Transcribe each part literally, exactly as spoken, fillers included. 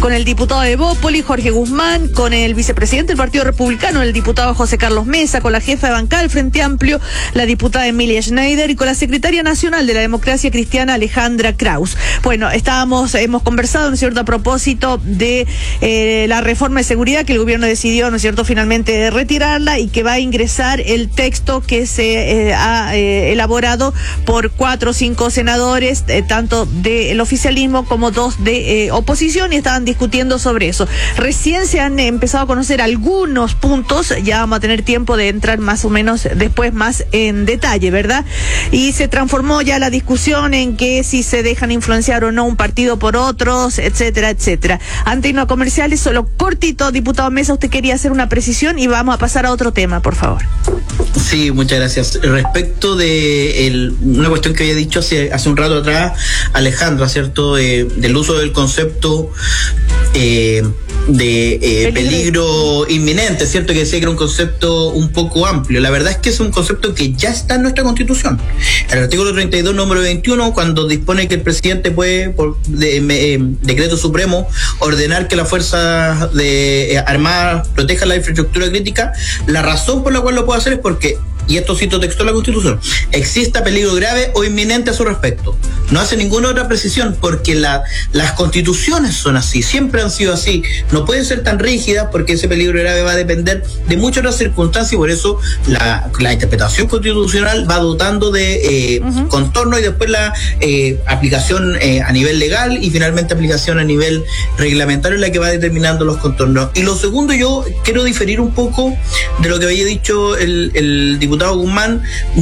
con el diputado de Bópoli, Jorge Guzmán, con el vicepresidente del Partido Republicano, el diputado José Carlos Mesa, con la jefa de bancada del Frente Amplio, la diputada Emilia Schneider, y con la secretaria nacional de la Democracia Cristiana, Alejandra Kraus. Bueno, estábamos, hemos conversado, ¿no es cierto?, a propósito de eh, la reforma de seguridad que el gobierno decidió, ¿no es cierto?, finalmente retirarla, y que va a ingresar el texto que se eh, ha eh, elaborado por cuatro o cinco senadores, eh, tanto del oficialismo como dos de eh, oposición, y estaban discutiendo sobre eso. Recién se han empezado a conocer algunos puntos, ya vamos a tener tiempo de entrar más o menos después más en detalle, ¿verdad? Y se transformó ya la discusión en que si se dejan influenciar o no un partido por otros, etcétera, etcétera. Antes de irnos a comerciales, solo cortito, diputado Mesa, usted quería hacer una precisión y vamos a pasar a otro tema, por favor. Sí, muchas gracias. Respecto de el, una cuestión que había dicho hace, hace un rato atrás Alejandra, ¿cierto? Eh, del uso del concepto eh, de eh, peligro inminente, ¿cierto? Que decía que era un concepto un poco amplio. La verdad es que es un concepto que ya está en nuestra Constitución. El artículo treinta y dos, número veintiuno, cuando dispone que el presidente puede, por de, eh, decreto supremo, ordenar que las fuerzas de, eh, armadas protejan la infraestructura crítica, la razón por la cual lo puede hacer es porque, y esto cito texto de la Constitución, exista peligro grave o inminente a su respecto. No hace ninguna otra precisión, porque la, las constituciones son así, siempre han sido así. No pueden ser tan rígidas, porque ese peligro grave va a depender de muchas otras circunstancias, y por eso la, la interpretación constitucional va dotando de eh, uh-huh. contorno, y después la eh, aplicación eh, a nivel legal, y finalmente aplicación a nivel reglamentario, la que va determinando los contornos. Y lo segundo, yo quiero diferir un poco de lo que había dicho el, el diputado Guzmán,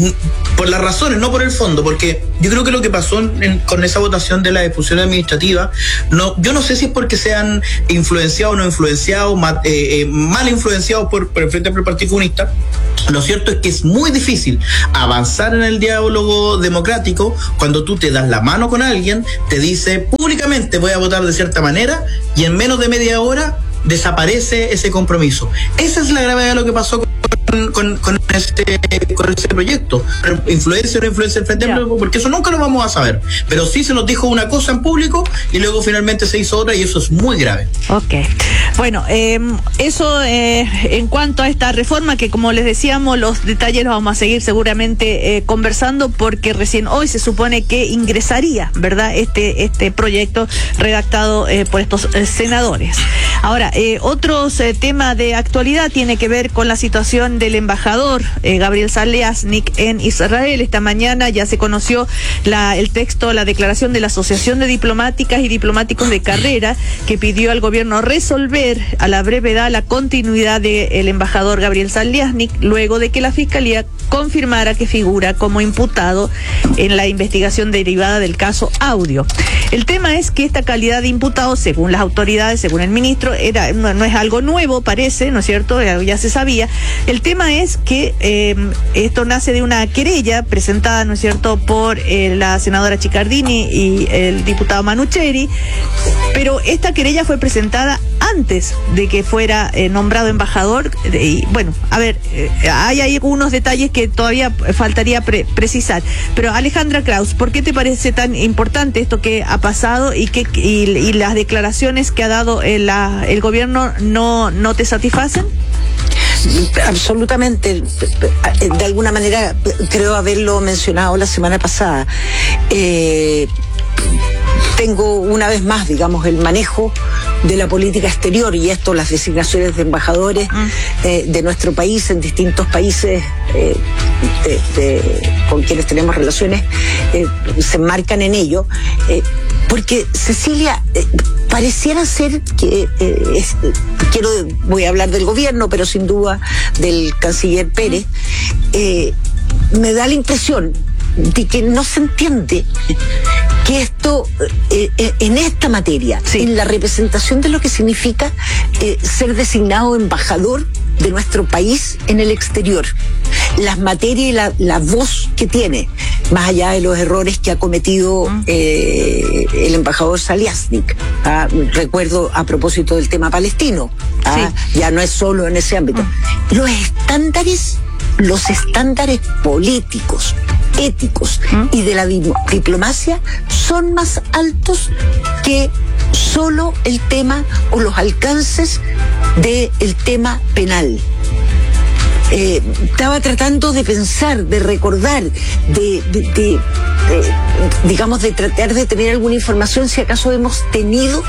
por las razones, no por el fondo, porque yo creo que lo que pasó en, con esa votación de la disposición administrativa, no, yo no sé si es porque sean influenciados o no influenciados, mal, eh, mal influenciados por, por el Frente Amplio del Partido Comunista. Lo cierto es que es muy difícil avanzar en el diálogo democrático cuando tú te das la mano con alguien, te dice públicamente voy a votar de cierta manera, y en menos de media hora desaparece ese compromiso. Esa es la gravedad de lo que pasó con Con, con, este, con este proyecto. Influencia o no influencia el Frente Amplio, porque eso nunca lo vamos a saber. Pero sí se nos dijo una cosa en público y luego finalmente se hizo otra, y eso es muy grave. Ok. Bueno, eh, eso eh, en cuanto a esta reforma, que como les decíamos, los detalles los vamos a seguir seguramente eh, conversando, porque recién hoy se supone que ingresaría, ¿verdad?, este, este proyecto redactado eh, por estos eh, senadores. Ahora, eh, otro eh, tema de actualidad tiene que ver con la situación del embajador eh, Gabriel Zalaznik en Israel. Esta mañana ya se conoció la, el texto, la declaración de la Asociación de Diplomáticas y Diplomáticos de Carrera, que pidió al gobierno resolver a la brevedad la continuidad del embajador Gabriel Zalaznik, luego de que la Fiscalía confirmara que figura como imputado en la investigación derivada del caso Audio. El tema es que esta calidad de imputado, según las autoridades, según el ministro, era no, no es algo nuevo, parece, ¿no es cierto?, ya se sabía. El tema es que eh, esto nace de una querella presentada, ¿no es cierto?, por eh, la senadora Chiccardini y el diputado Manucheri, pero esta querella fue presentada antes de que fuera eh, nombrado embajador. Y bueno, a ver, eh, hay ahí algunos detalles que todavía faltaría pre- precisar. Pero Alejandra Kraus, ¿por qué te parece tan importante esto que ha pasado y que y, y las declaraciones que ha dado el, la, el gobierno no, no te satisfacen? Absolutamente. De alguna manera creo haberlo mencionado la semana pasada. Eh, tengo una vez más, digamos, el manejo de la política exterior, y esto, las designaciones de embajadores mm. eh, de nuestro país en distintos países eh, de, de, con quienes tenemos relaciones, eh, se enmarcan en ello. Eh, porque, Cecilia, eh, pareciera ser que, eh, es, quiero, voy a hablar del gobierno, pero sin duda del canciller Pérez, eh, me da la impresión de que no se entiende que esto, eh, eh, en esta materia, sí. en la representación de lo que significa eh, ser designado embajador de nuestro país en el exterior, las materias y la, la voz que tiene, más allá de los errores que ha cometido eh, el embajador Zalaznik. ¿ah? Recuerdo a propósito del tema palestino, ¿ah? sí. ya no es solo en ese ámbito. Mm. Los estándares, los estándares políticos, éticos ¿Mm? y de la di- diplomacia son más altos que solo el tema o los alcances del tema penal. Eh, estaba tratando de pensar, de recordar, de, de, de, de, digamos, de tratar de tener alguna información si acaso hemos tenido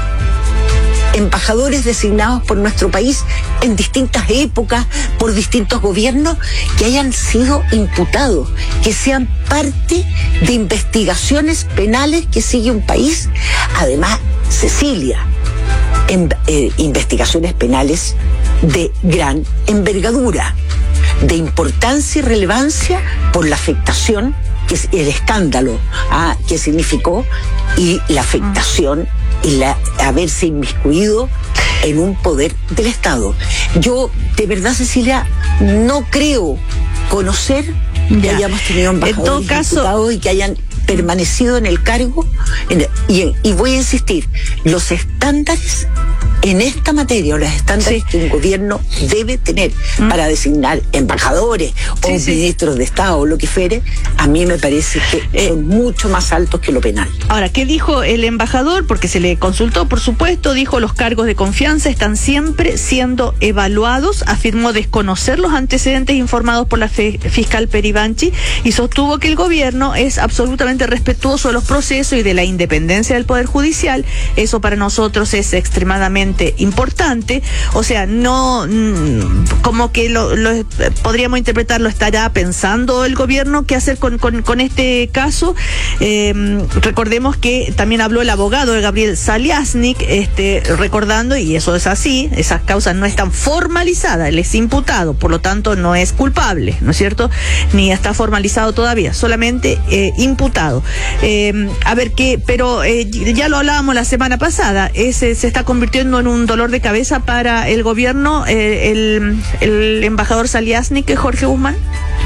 embajadores designados por nuestro país en distintas épocas, por distintos gobiernos, que hayan sido imputados, que sean parte de investigaciones penales que sigue un país. Además, Cecilia, en, eh, investigaciones penales de gran envergadura, de importancia y relevancia por la afectación, que es el escándalo ah, que significó, y la afectación y la haberse inmiscuido en un poder del Estado. Yo, de verdad, Cecilia, no creo conocer que ya hayamos tenido embajadores, en todo caso, diputados y que hayan permanecido en el cargo. En, y, y voy a insistir, los estándares en esta materia, o los estándares sí. que un gobierno debe tener mm. para designar embajadores sí, o sí. ministros de Estado o lo que fuere, a mí me parece que eh. son mucho más altos que lo penal. Ahora, ¿qué dijo el embajador? Porque se le consultó, por supuesto, dijo: los cargos de confianza están siempre siendo evaluados, afirmó desconocer los antecedentes informados por la fe, fiscal Peribanchi, y sostuvo que el gobierno es absolutamente respetuoso de los procesos y de la independencia del Poder Judicial. Eso para nosotros es extremadamente importante. O sea, no como que lo, lo podríamos interpretarlo, estará pensando el gobierno qué hacer con, con, con este caso. Eh, recordemos que también habló el abogado de Gabriel Saliasnik, este, recordando, y eso es así, esas causas no están formalizadas, él es imputado, por lo tanto no es culpable, ¿no es cierto? Ni está formalizado todavía, solamente eh, imputado. Eh, a ver qué, pero eh, ya lo hablábamos la semana pasada, ese se está convirtiendo en un dolor de cabeza para el gobierno, eh, el, el embajador Saliasnik, Jorge Guzmán.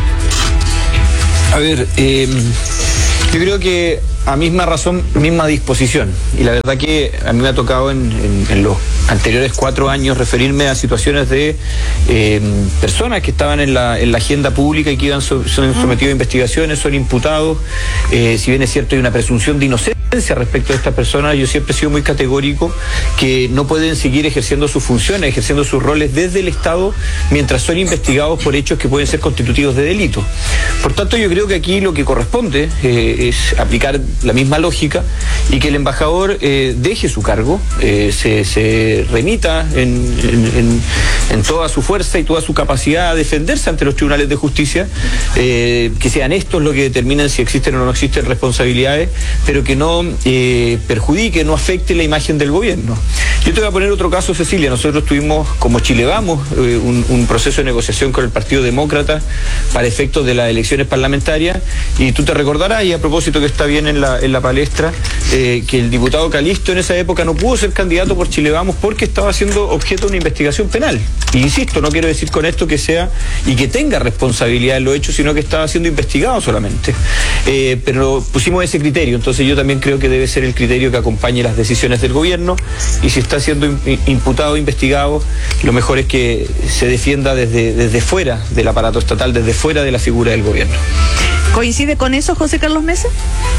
A ver, eh, yo creo que a misma razón, misma disposición. Y la verdad que a mí me ha tocado en, en, en los anteriores cuatro años referirme a situaciones de eh, personas que estaban en la, en la agenda pública y que iban so, son sometidos a investigaciones, son imputados. Eh, si bien es cierto, hay una presunción de inocencia respecto a estas personas, yo siempre he sido muy categórico que no pueden seguir ejerciendo sus funciones, ejerciendo sus roles desde el Estado mientras son investigados por hechos que pueden ser constitutivos de delito. Por tanto, yo creo que aquí lo que corresponde eh, es aplicar la misma lógica y que el embajador eh, deje su cargo, eh, se, se remita en, en, en, en toda su fuerza y toda su capacidad a defenderse ante los tribunales de justicia, eh, que sean estos los que determinen si existen o no existen responsabilidades, pero que no eh, perjudique, no afecte la imagen del gobierno. Yo te voy a poner otro caso, Cecilia. Nosotros tuvimos, como Chile Vamos, eh, un, un proceso de negociación con el Partido Demócrata para efectos de las elecciones parlamentarias, y tú te recordarás, y a propósito que está bien en la, en la palestra, eh, que el diputado Calisto en esa época no pudo ser candidato por Chile Vamos porque estaba siendo objeto de una investigación penal. Y insisto, no quiero decir con esto que sea y que tenga responsabilidad en lo hecho, sino que estaba siendo investigado solamente. Eh, pero pusimos ese criterio, entonces yo también creo que debe ser el criterio que acompañe las decisiones del gobierno, y si está siendo imputado o investigado, lo mejor es que se defienda desde, desde fuera del aparato estatal, desde fuera de la figura del gobierno. ¿Coincide con eso, José Carlos Mesa?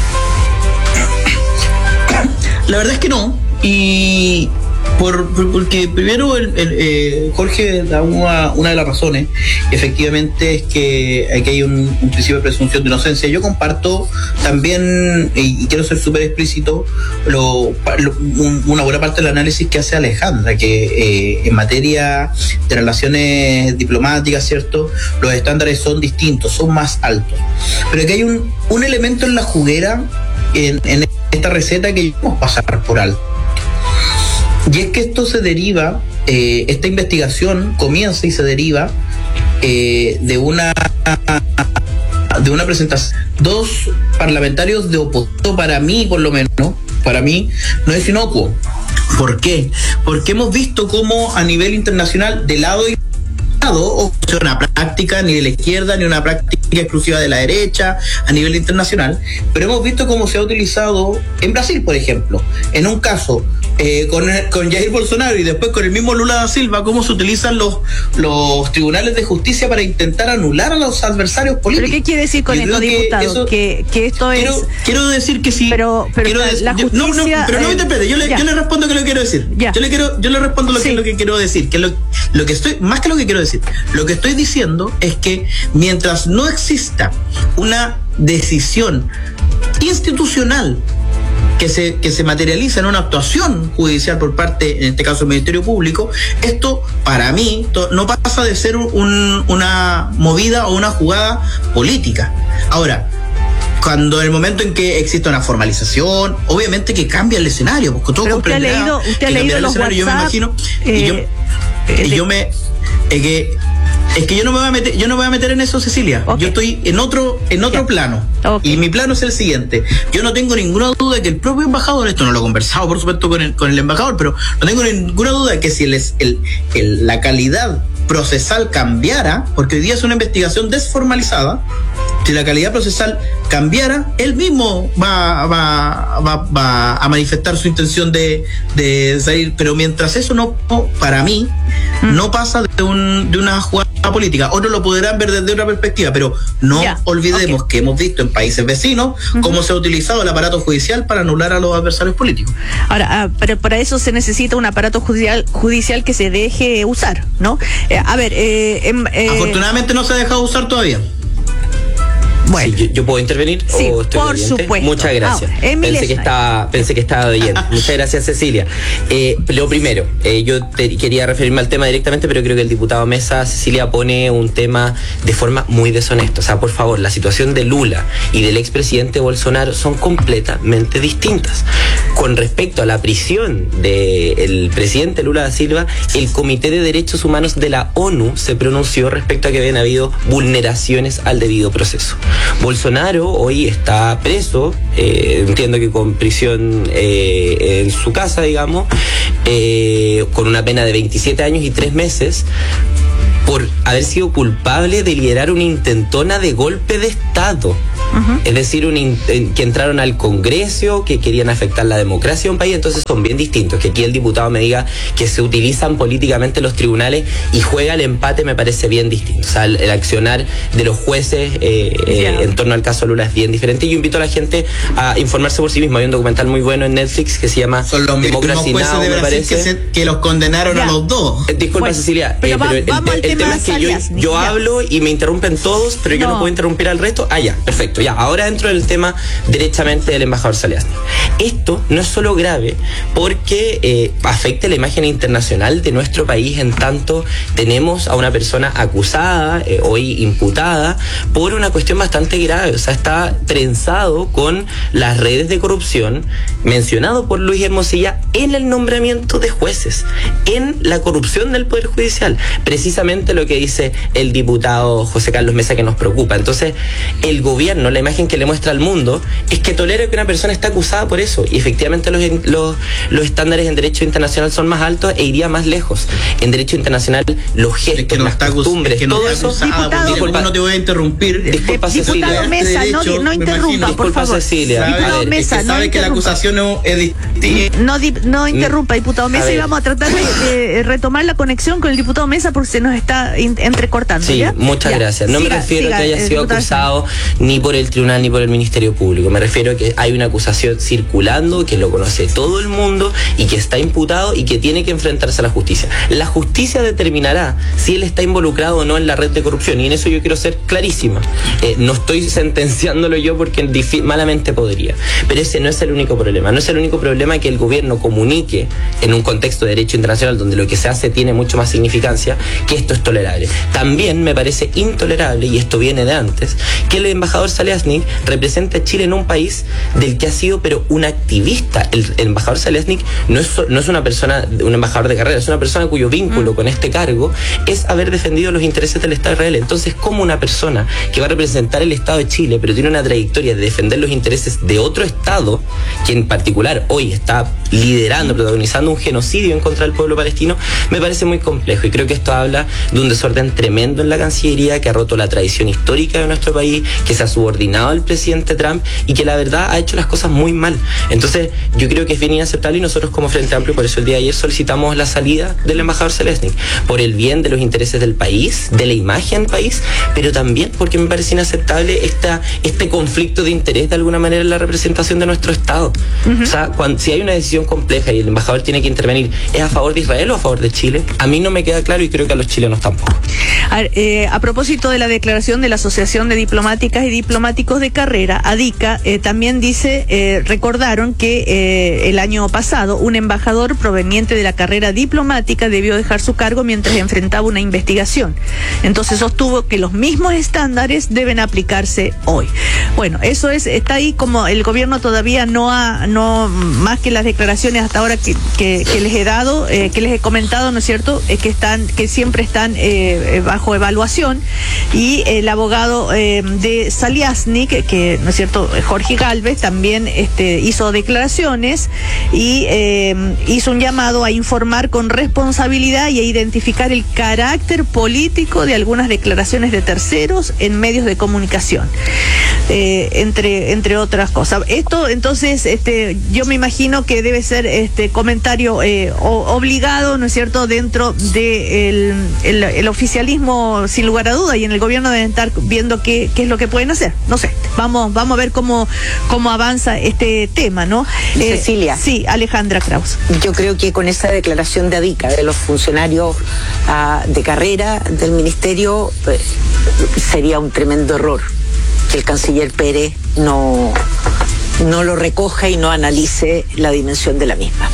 La verdad es que no, y por, por porque primero el, el, eh, Jorge da una, una de las razones, efectivamente, es que aquí hay un, un principio de presunción de inocencia. Yo comparto también, y, y quiero ser súper explícito, lo, lo, un, una buena parte del análisis que hace Alejandra, que eh, en materia de relaciones diplomáticas, ¿cierto?, los estándares son distintos, son más altos, pero que hay un, un elemento en la juguera, en, en esta receta, que vamos a pasar por alto. Y es que esto se deriva, eh, esta investigación comienza y se deriva eh, de una de una presentación. Dos parlamentarios de oposición, para mí por lo menos, para mí no es inocuo. ¿Por qué? Porque hemos visto cómo a nivel internacional, de lado y lado, oposición práctica ni de la izquierda ni una práctica exclusiva de la derecha a nivel internacional, pero hemos visto cómo se ha utilizado en Brasil, por ejemplo, en un caso eh, con, con Jair Bolsonaro y después con el mismo Lula da Silva, cómo se utilizan los, los tribunales de justicia para intentar anular a los adversarios políticos. ¿Pero qué quiere decir con Yo esto, creo que diputado? eso- Que, que esto Quiero, es... quiero decir que sí. Pero- pero quiero la- decir- la yo- no, no, justicia, pero no me eh, interprete. Yo le, ya. yo le respondo que lo que quiero decir. Ya. Yo le quiero, yo le respondo lo que, Sí. lo que quiero decir. Que lo, lo que estoy, más que lo que quiero decir, lo que estoy diciendo es que mientras no exista una decisión institucional que se, que se materializa en una actuación judicial por parte, en este caso, del Ministerio Público, esto, para mí, to- no pasa de ser un- una movida o una jugada política. Ahora, cuando en el momento en que existe una formalización, obviamente que cambia el escenario, porque todo Pero usted ha comprenderá leído, usted que ha cambiará leído el los escenario, yo me WhatsApp. imagino, y yo, eh, y de- yo me, es que es que yo no me voy a meter, yo no me voy a meter en eso, Cecilia. Ok. Yo estoy en otro, en otro Ya. plano. Ok. Y mi plano es el siguiente. Yo no tengo ninguna duda de que el propio embajador, esto no lo he conversado por supuesto con el, con el embajador, pero no tengo ninguna duda de que si el, el, el- la calidad procesal cambiara, porque hoy día es una investigación desformalizada, si la calidad procesal cambiara, él mismo va, va, va, va a manifestar su intención de, de salir, pero mientras eso no, para mí, no pasa de, un, de una jugada política. Otros lo podrán ver desde otra perspectiva, pero no Ya, olvidemos ok. que hemos visto en países vecinos cómo se ha utilizado el aparato judicial para anular a los adversarios políticos. Ahora, ah, pero para eso se necesita un aparato judicial, judicial que se deje usar, ¿no? Eh, a ver, eh, em, eh, Afortunadamente no se ha dejado usar todavía. bueno. Sí, yo, yo puedo intervenir Sí, o estoy por oyente? supuesto. Muchas gracias. Ahora, Emil pensé que Schneider. estaba, pensé que estaba oyente. Muchas gracias, Cecilia. Eh, lo primero, eh, yo te- quería referirme al tema directamente, pero creo que el diputado Mesa, Cecilia, pone un tema de forma muy deshonesta. O sea, por favor, la situación de Lula y del expresidente Bolsonaro son completamente distintas. Con respecto a la prisión del presidente Lula da Silva, el Comité de Derechos Humanos de la ONU se pronunció respecto a que habían habido vulneraciones al debido proceso. Bolsonaro hoy está preso, eh, entiendo que con prisión eh, en su casa, digamos, eh, con una pena de veintisiete años y tres meses, por haber sido culpable de liderar una intentona de golpe de Estado. Uh-huh. Es decir, un in, que entraron al Congreso, que querían afectar la democracia de un país, entonces son bien distintos. Que aquí el diputado me diga que se utilizan políticamente los tribunales y juega el empate, me parece bien distinto. O sea, el, el accionar de los jueces eh, yeah. eh, en torno al caso Lula es bien diferente. Y yo invito a la gente a informarse por sí misma. Hay un documental muy bueno en Netflix que se llama Son los Democracy jueces Now, de me Brasil parece. que, se, que los condenaron ya. a los dos. Eh, disculpa, bueno, Cecilia, pero, eh, va, pero el, vamos el, al el tema es que yo, yo hablo y me interrumpen todos, pero yo no. no puedo interrumpir al resto. Ah, ya, perfecto. Ya, ahora dentro del tema derechamente del embajador Saliasny. Esto no es solo grave porque eh, afecta la imagen internacional de nuestro país, en tanto tenemos a una persona acusada, eh, hoy imputada, por una cuestión bastante grave. O sea, está trenzado con las redes de corrupción mencionado por Luis Hermosilla en el nombramiento de jueces, en la corrupción del Poder Judicial. Precisamente lo que dice el diputado José Carlos Mesa, que nos preocupa. Entonces, el gobierno, la imagen que le muestra al mundo es que tolera que una persona está acusada por eso, y efectivamente los, los, los estándares en derecho internacional son más altos e iría más lejos. En derecho internacional los gestos, es que no las está, costumbres, es que no todo eso... Diputado, disculpa, no te voy a interrumpir. Disculpa, Cecilia. Diputado Mesa, no, no, no interrumpa, por disculpa, favor. Cecilia. Diputado ver, Mesa, es que no sabe interrumpa. que la acusación no es distinta. No, no interrumpa, diputado Mesa, a y vamos a tratar de, de retomar la conexión con el diputado Mesa porque se nos está entrecortando. Sí, ¿ya? muchas ya. gracias. No siga, me refiero siga, a que haya sido acusado ni por el tribunal ni por el Ministerio Público. Me refiero a que hay una acusación circulando, que lo conoce todo el mundo y que está imputado y que tiene que enfrentarse a la justicia. La justicia determinará si él está involucrado o no en la red de corrupción, y en eso yo quiero ser clarísima. Eh, no estoy sentenciándolo yo porque malamente podría, pero ese no es el único problema. No es el único problema que el gobierno comunique en un contexto de derecho internacional donde lo que se hace tiene mucho más significancia, que esto es tolerable. También me parece intolerable, y esto viene de antes, que el embajador Saliasny Zaliasnik representa a Chile en un país del que ha sido pero un activista. El, el embajador Zaliasnik no es, no es una persona, un embajador de carrera, es una persona cuyo vínculo mm. con este cargo es haber defendido los intereses del Estado de Israel. Entonces, ¿cómo una persona que va a representar el Estado de Chile, pero tiene una trayectoria de defender los intereses de otro Estado, que en particular hoy está liderando, protagonizando un genocidio en contra del pueblo palestino, me parece muy complejo? Y creo que esto habla de un desorden tremendo en la Cancillería, que ha roto la tradición histórica de nuestro país, que se ha subordinado al presidente Trump y que la verdad ha hecho las cosas muy mal. Entonces, yo creo que es bien inaceptable y nosotros como Frente Amplio, por eso el día de ayer solicitamos la salida del embajador Zaliasnik, por el bien de los intereses del país, de la imagen del país, pero también porque me parece inaceptable esta, este conflicto de interés de alguna manera en la representación de nuestro Estado. Uh-huh. O sea, cuando, si hay una decisión compleja y el embajador tiene que intervenir, ¿es a favor de Israel o a favor de Chile? A mí no me queda claro y creo que a los chilenos tampoco. A, ver, eh, a propósito de la declaración de la Asociación de Diplomáticas y Diplomáticos de Carrera, ADICA, eh, también dice, eh, recordaron que eh, el año pasado un embajador proveniente de la carrera diplomática debió dejar su cargo mientras enfrentaba una investigación. Entonces sostuvo que los mismos estándares deben aplicarse hoy. Bueno, eso es, está ahí como el gobierno todavía no ha, no más que las declaraciones hasta ahora que, que, que les he dado, eh, que les he comentado, ¿no es cierto? Es que están, que siempre están eh, bajo evaluación, y el abogado eh, de Zaliasnik, que, ¿no es cierto?, Jorge Galvez, también este, hizo declaraciones y eh, hizo un llamado a informar con responsabilidad y a identificar el carácter político de algunas declaraciones de terceros en medios de comunicación, eh, entre entre otras cosas. Esto, entonces, este, yo me imagino que debe ser este comentario eh, o, obligado, ¿no es cierto?, dentro del de el, el oficialismo, sin lugar a duda, y en el gobierno deben estar viendo qué, qué es lo que pueden hacer. No sé, vamos vamos a ver cómo cómo avanza este tema, ¿no? Eh, Cecilia. Sí, Alejandra Kraus. Yo creo que con esa declaración de ADICA, de los funcionarios uh, de carrera del ministerio, pues, sería un tremendo error que el canciller Pérez no, no lo recoja y no analice la dimensión de la misma.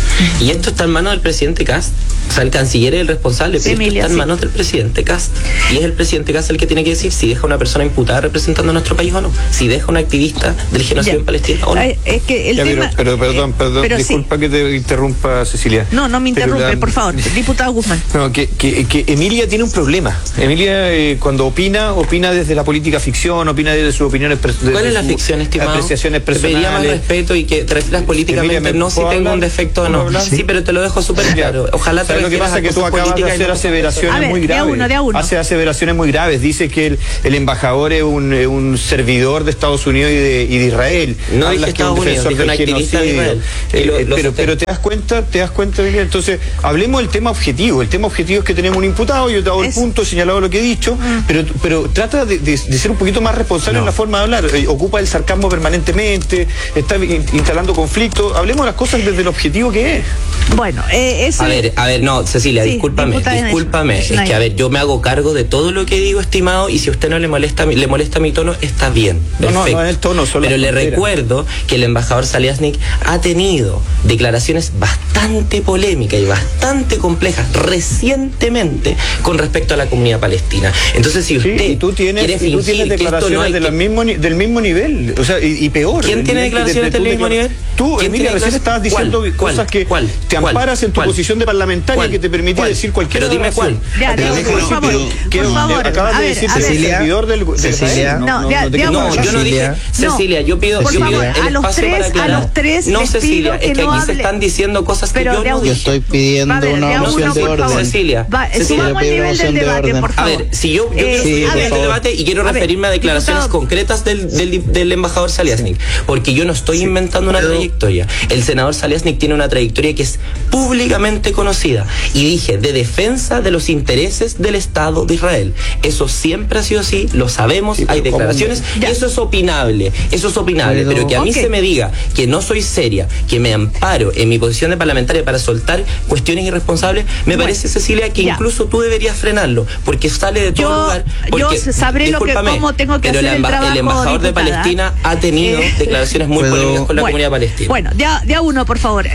Y esto está en manos del presidente Kast. O sea, el canciller es el responsable, pero Emilia, esto está en sí. manos del presidente Kast. Y es el presidente Kast el que tiene que decir si deja a una persona imputada representando a nuestro país o no. Si deja a una activista del genocidio en Palestina o no. Es que el ya, tema... pero, pero perdón, perdón, pero disculpa sí. que te interrumpa, Cecilia. No, no me interrumpe, la, por favor. Diputado Guzmán. No, que, que, que Emilia tiene un problema. Emilia, eh, cuando opina, opina desde la política ficción, opina desde sus opiniones personales. ¿Cuál es la ficción, estimado? Apreciaciones personales. Te pediría más respeto y que te refieras políticamente, Emilia, no si tengo un defecto o no. ¿Sí? sí, pero te lo dejo súper claro. Ojalá te lo que pasa es que tú acabas de hacer aseveraciones a ver, muy graves. De a uno, de a uno. Hace aseveraciones muy graves. Dice que el, el embajador es un, un servidor de Estados Unidos y de, y de Israel. No Hablas dije Estados que un Unidos, defensor dije del un activista de genocidio. Israel. Eh, Lo, eh, lo pero, pero te das cuenta, te das cuenta, Emilia. Entonces, hablemos del tema objetivo. El tema objetivo es que tenemos un imputado, yo te hago es... el punto, señalado lo que he dicho, mm. pero, pero trata de, de, de ser un poquito más responsable no. en la forma de hablar. Eh, ocupa el sarcasmo permanentemente, está instalando conflictos. Hablemos de las cosas desde el objetivo que es. Bueno, eh, eso... A ver, a ver, no, Cecilia, sí, discúlpame, discúlpame. Es que, a ver, yo me hago cargo de todo lo que digo, estimado, y si a usted no le molesta, le molesta mi tono, está bien. Perfecto. No, no, no es el tono, solo pero le recuerdo que el embajador Zaliasnik ha tenido declaraciones bastante polémicas y bastante complejas recientemente con respecto a la comunidad palestina. Entonces, si usted sí, y tú tienes, quiere y tú tienes declaraciones no de que... mismo, del mismo nivel, o sea, y, y peor. ¿Quién tiene declaraciones del mismo nivel? Tú, Emilia, recién estabas diciendo ¿Cuál? cosas que ¿Cuál? te amparas en tu ¿Cuál? posición de parlamentaria ¿Cuál? que te permite ¿Cuál? decir cualquier Pero dime cuál. Ya, pero, de, pero, por favor, pero, por favor. Acabas de decir Cecilia, servidor del, del Cecilia, no, no, no, de, no, de, te, no, no, yo no dije, no, Cecilia, yo pido, por yo favor, pido el a los espacio tres, para aclarar. a los tres no, les Cecilia, pido que es que no aquí hable, se están diciendo cosas que yo no Yo estoy pidiendo ver, una moción de orden. Cecilia, Va, Cecilia, subamos el nivel del debate, por a favor. ver, si yo, yo Eh, quiero subir sí, el nivel del debate y quiero a referirme ver, a declaraciones diputado, concretas del, del, del embajador Zaliasnik, porque yo no estoy sí, inventando una pero... trayectoria. El senador Zaliasnik tiene una trayectoria que es públicamente conocida, y dije, de defensa de los intereses del Estado de Israel. Eso siempre ha sido así, lo sabemos, sí, hay declaraciones, y eso es opinable, eso es opinable, pero, pero que a mí okay. se me diga que no soy seria, que me amparo en mi posición de parlamentaria para soltar cuestiones irresponsables, me bueno, parece, Cecilia, que ya. incluso tú deberías frenarlo, porque sale de todo yo, lugar. Porque, yo sabré lo que, cómo tengo que pero hacer el, el, trabajo, el embajador diputada. de Palestina ha tenido eh, declaraciones muy ¿Puedo? polémicas con la bueno, comunidad palestina. Bueno, de a, de a uno, por favor. Eh, ya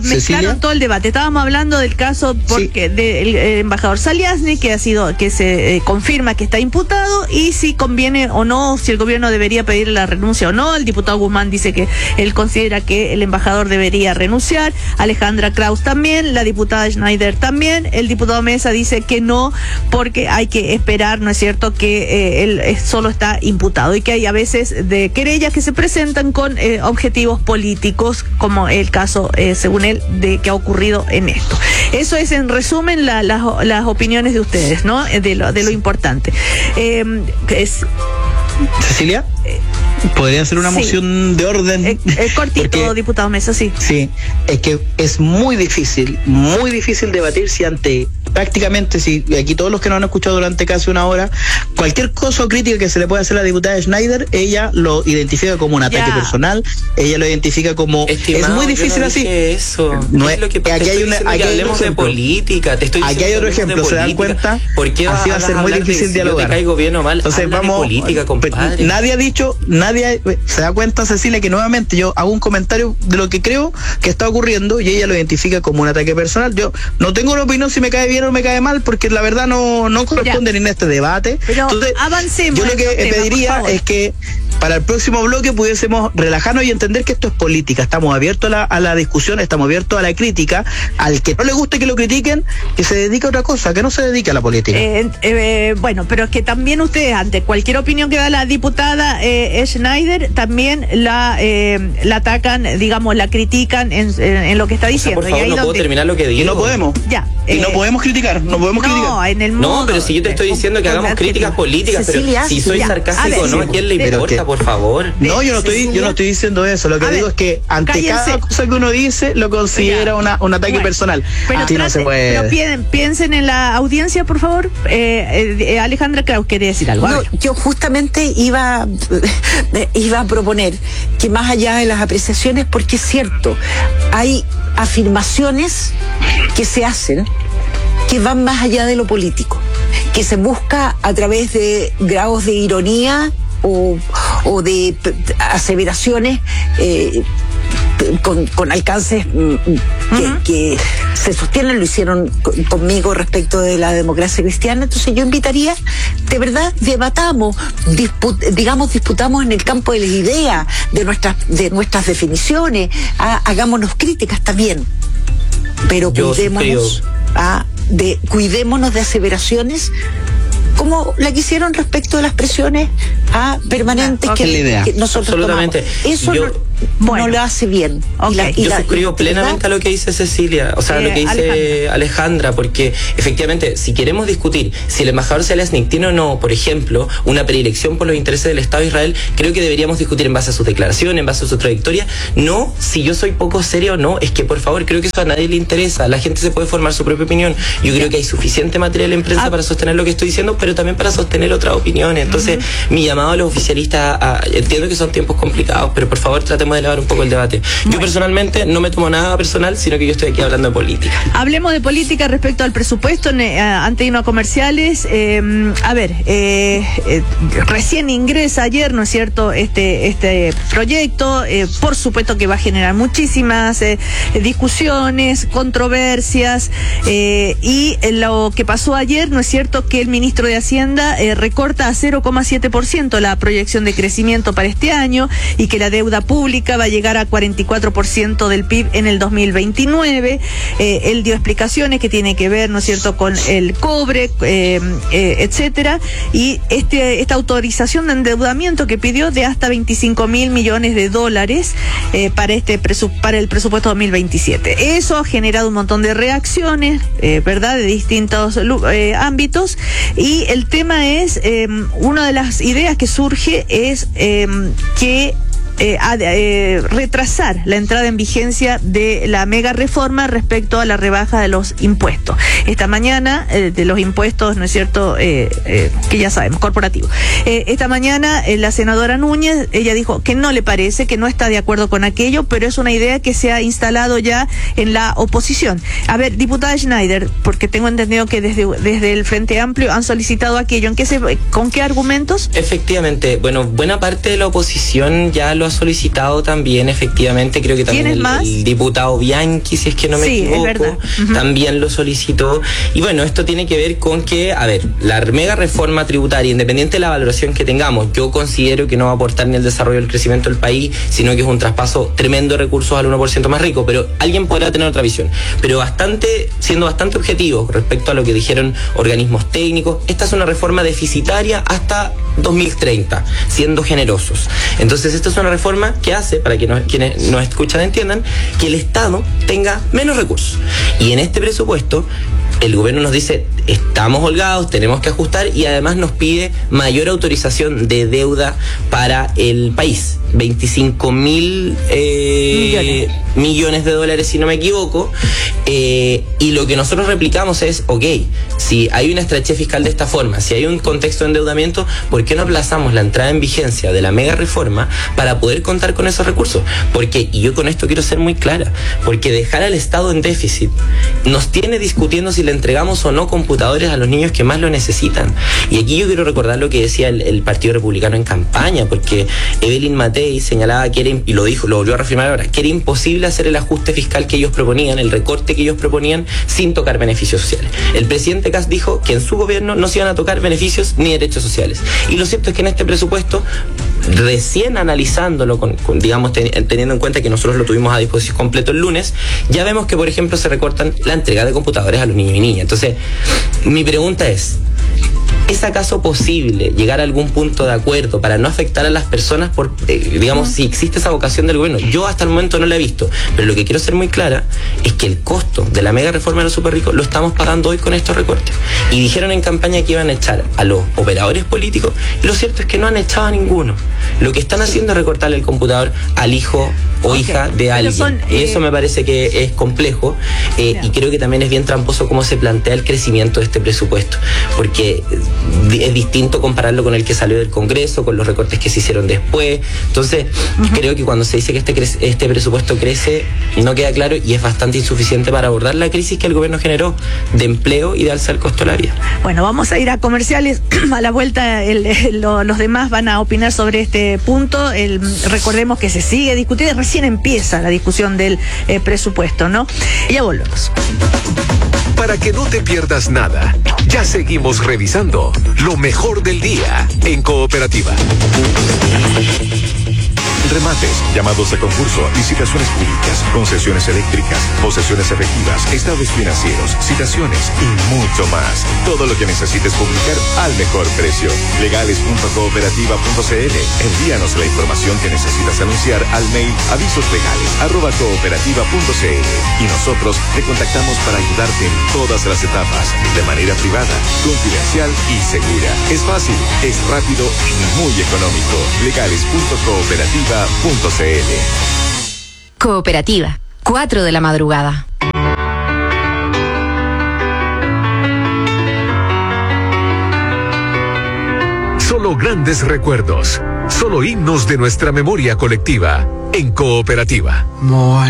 mezclaron Cecilia. todo el debate. Estábamos hablando del caso porque sí. del eh, embajador Saliasny, que ha sido, que se eh, confirma que está imputado, y si conviene o no, si el gobierno debería pedir la renuncia o no. El diputado Guzmán dice que él considera que el embajador debería renunciar, Alejandra Kraus también, la diputada Schneider también, el diputado Mesa dice que no, porque hay que esperar, ¿no es cierto?, que eh, él eh, solo está imputado, y que hay a veces de querellas que se presentan con eh, objetivos políticos, como el caso, eh, según él, de que ha ocurrido en esto. Eso es, en resumen, la, la, las opiniones de ustedes, ¿no?, de lo, de lo importante. Eh, es, Cecilia, podría ser una sí. moción de orden. Eh, eh, cortito, porque, diputado Mesa, sí. Sí, es que es muy difícil, muy difícil debatir si ante prácticamente, si aquí todos los que nos han escuchado durante casi una hora, cualquier cosa o crítica que se le pueda hacer a la diputada Schneider, ella lo identifica como un ataque ya. personal, ella lo identifica como... Estimado, es muy difícil no así. Eso. No es lo que aquí hay una, aquí hay hablemos de política. Te estoy aquí hay otro ejemplo, ¿se dan cuenta? ¿Por qué así va a ser muy difícil de, dialogar. Si yo te caigo bien o mal, entonces vamos, política, compadre. Nadie ha dicho, nadie se da cuenta, Cecilia, que nuevamente yo hago un comentario de lo que creo que está ocurriendo y ella lo identifica como un ataque personal. Yo no tengo una opinión si me cae bien o me cae mal, porque la verdad no, no corresponde ni en este debate. Pero entonces, avancemos. Yo lo que tema, pediría es que para el próximo bloque pudiésemos relajarnos y entender que esto es política. Estamos abiertos a la, a la discusión, estamos abiertos a la crítica. Al que no le guste que lo critiquen, que se dedique a otra cosa, que no se dedique a la política. Eh, eh, bueno, pero es que también ustedes, ante cualquier opinión que da la diputada eh, Schneider, también la eh, la atacan, digamos, la critican en, en, en lo que está diciendo. O sea, por favor, y ahí no donde... puedo terminar lo que digo. Y no podemos. Ya. Y eh, no podemos criticar, no podemos no, criticar. En el modo, no, pero si yo te estoy diciendo que hagamos críticas políticas, Cecilia, pero si soy ya, sarcástico o no, ¿a quién le pero importa, que, por favor? No, yo no estoy, Cecilia, yo no estoy diciendo eso. Lo que digo ver, es que ante cállense. cada cosa que uno dice lo considera una, un ataque bueno, personal. Pero, Así trate, no se puede. pero piensen, piensen en la audiencia, por favor. Eh, eh, Alejandra Kraus quería decir algo. No, yo justamente iba, iba a proponer que más allá de las apreciaciones, porque es cierto, hay afirmaciones que se hacen que van más allá de lo político, que se busca a través de grados de ironía o, o de aseveraciones eh, con, con alcances que, uh-huh. que se sostienen, lo hicieron conmigo respecto de la democracia cristiana. Entonces yo invitaría, de verdad, debatamos, disput, digamos, disputamos en el campo de las ideas, de nuestras, de nuestras definiciones, ah, hagámonos críticas también, pero yo cuidémonos, ah, de, cuidémonos de aseveraciones como la que hicieron respecto de las presiones ah, permanentes okay. que, que nosotros Absolutamente. tomamos. Eso yo, no, bueno. no lo hace bien. Okay. Y la, y yo la, suscribo y, plenamente ¿verdad? a lo que dice Cecilia, o sea, eh, lo que dice Alejandra. Alejandra, porque efectivamente, si queremos discutir si el embajador Saliasny tiene o no, por ejemplo, una predilección por los intereses del Estado de Israel, creo que deberíamos discutir en base a sus declaraciones, en base a su trayectoria, no si yo soy poco serio o no. Es que, por favor, creo que eso a nadie le interesa. La gente se puede formar su propia opinión. Yo creo que hay suficiente material en prensa ah. para sostener lo que estoy diciendo, pero también para sostener otras opiniones. Entonces, uh-huh. mi llamado a los oficialistas, a, entiendo que son tiempos complicados, pero por favor tratemos de elevar un poco el debate. Yo bueno. personalmente no me tomo nada personal, sino que yo estoy aquí hablando de política. Hablemos de política respecto al presupuesto, eh, antes de irnos a comerciales. Eh, a ver, eh, eh, recién ingresa ayer, ¿no es cierto?, este, este proyecto. Eh, por supuesto que va a generar muchísimas eh, discusiones, controversias, eh, y lo que pasó ayer, ¿no es cierto?, que el ministro de Hacienda eh, recorta a cero coma siete por ciento la proyección de crecimiento para este año, y que la deuda pública va a llegar a cuarenta y cuatro por ciento del P I B en el dos mil veintinueve. Eh, él dio explicaciones que tienen que ver, ¿no es cierto?, con el cobre, eh, eh, etcétera, y este esta autorización de endeudamiento que pidió de hasta veinticinco mil millones de dólares eh, para este presu para el presupuesto dos mil veintisiete. Eso ha generado un montón de reacciones, eh, ¿verdad?, de distintos eh, ámbitos, y el tema es, eh, una de las ideas que surge es eh, que Eh, a, eh, retrasar la entrada en vigencia de la mega reforma respecto a la rebaja de los impuestos. Esta mañana, eh, de los impuestos, ¿no es cierto?, eh, eh, que ya sabemos, corporativos. Eh, esta mañana, eh, la senadora Núñez, ella dijo que no le parece, que no está de acuerdo con aquello, pero es una idea que se ha instalado ya en la oposición. A ver, diputada Schneider, porque tengo entendido que desde, desde el Frente Amplio han solicitado aquello. ¿En qué se, con qué argumentos? Efectivamente, bueno, buena parte de la oposición ya lo lo ha solicitado también, efectivamente, creo que también el, el diputado Bianchi, si es que no me sí, equivoco, es verdad. Uh-huh. también lo solicitó. Y bueno, esto tiene que ver con que, a ver, la mega reforma tributaria, independiente de la valoración que tengamos, yo considero que no va a aportar ni el desarrollo del crecimiento del país, sino que es un traspaso tremendo de recursos al uno por ciento más rico, pero alguien podrá tener otra visión. Pero bastante, siendo bastante objetivo respecto a lo que dijeron organismos técnicos, esta es una reforma deficitaria hasta dos mil treinta, siendo generosos. Entonces, esta es una reforma que hace, para que nos, quienes nos escuchan entiendan, que el Estado tenga menos recursos. Y en este presupuesto, el gobierno nos dice, estamos holgados, tenemos que ajustar, y además nos pide mayor autorización de deuda para el país. veinticinco mil eh, millones. millones de dólares, si no me equivoco. Eh, y lo que nosotros replicamos es, ok, si hay una estrechez fiscal de esta forma, si hay un contexto de endeudamiento, ¿por qué no aplazamos la entrada en vigencia de la mega reforma para poder contar con esos recursos? Porque, y yo con esto quiero ser muy clara, porque dejar al Estado en déficit nos tiene discutiendo si le entregamos o no computadores a los niños que más lo necesitan. Y aquí yo quiero recordar lo que decía el, el Partido Republicano en campaña, porque Evelyn Matei señalaba que era, y lo dijo, lo volvió a reafirmar ahora, que era imposible hacer el ajuste fiscal que ellos proponían, el recorte que ellos proponían, sin tocar beneficios sociales. El presidente Kast dijo que en su gobierno no se iban a tocar beneficios ni derechos sociales. Y lo cierto es que en este presupuesto, recién analizándolo, con, con, digamos, ten, teniendo en cuenta que nosotros lo tuvimos a disposición completo el lunes, ya vemos que, por ejemplo, se recortan la entrega de computadores a los niños y niñas. Entonces, mi pregunta es, ¿es acaso posible llegar a algún punto de acuerdo para no afectar a las personas por, eh, digamos, si existe esa vocación del gobierno? Yo hasta el momento no la he visto, pero lo que quiero ser muy clara es que el costo de la mega reforma de los super ricos lo estamos pagando hoy con estos recortes. Y dijeron en campaña que iban a echar a los operadores políticos, y lo cierto es que no han echado a ninguno. Lo que están haciendo es recortarle el computador al hijo o okay. hija de alguien. Son, eh... Y eso me parece que es complejo, eh, y creo que también es bien tramposo cómo se plantea el crecimiento de este presupuesto, porque es distinto compararlo con el que salió del Congreso, con los recortes que se hicieron después. Entonces, uh-huh. creo que cuando se dice que este, cre- este presupuesto crece, no queda claro, y es bastante insuficiente para abordar la crisis que el gobierno generó de empleo y de alzar el costo de la vida. Bueno, vamos a ir a comerciales. A la vuelta el, el, lo, los demás van a opinar sobre este punto. El, recordemos que se sigue discutiendo, recién empieza la discusión del eh, presupuesto, ¿no? Y ya volvemos. Para que no te pierdas nada, ya seguimos revisando lo mejor del día en Cooperativa. Remates, llamados a concurso, licitaciones públicas, concesiones eléctricas, posesiones efectivas, estados financieros, citaciones y mucho más. Todo lo que necesites publicar al mejor precio. legales punto cooperativa punto c l. Envíanos la información que necesitas anunciar al mail avisoslegales arroba cooperativa punto c l y nosotros te contactamos para ayudarte en todas las etapas, de manera privada, confidencial y segura. Es fácil, es rápido y muy económico. legales punto cooperativa punto c l. Cooperativa, cuatro de la madrugada. Solo grandes recuerdos, solo himnos de nuestra memoria colectiva en Cooperativa.